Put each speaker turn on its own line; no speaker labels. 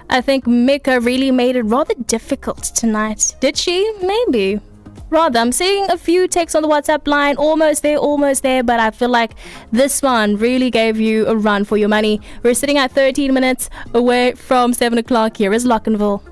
I think Mika really made it rather difficult tonight. Did she? Maybe. Rather, I'm seeing a few texts on the WhatsApp line, almost there, but I feel like this one really gave you a run for your money. We're sitting at 13 minutes away from 7 o'clock. Here is Lockenville.